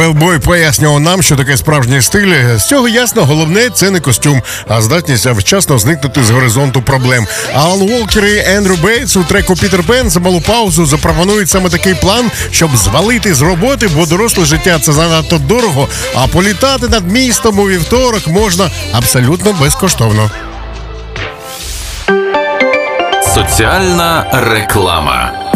Хелбой пояснював нам, що таке справжній стиль. З цього ясно, головне – це не костюм, а здатність вчасно зникнути з горизонту проблем. Алан Уолкер і Ендрю Бейтс у треку «Пітер Пен» за малу паузу запропонують саме такий план, щоб звалити з роботи, бо доросле життя – це занадто дорого, а політати над містом у вівторок можна абсолютно безкоштовно. Соціальна реклама.